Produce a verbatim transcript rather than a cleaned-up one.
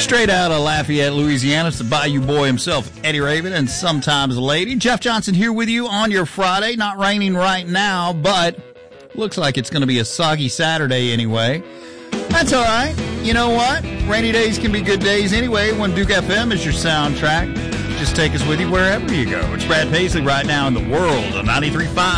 Straight out of Lafayette, Louisiana, it's the Bayou Boy himself, Eddie Raven, and sometimes a lady. Jeff Johnson here with you on your Friday. Not raining right now, but looks like it's going to be a soggy Saturday anyway. That's all right. You know what? Rainy days can be good days anyway when Duke F M is your soundtrack. Just take us with you wherever you go. It's Brad Paisley right now in the world of ninety-three point five.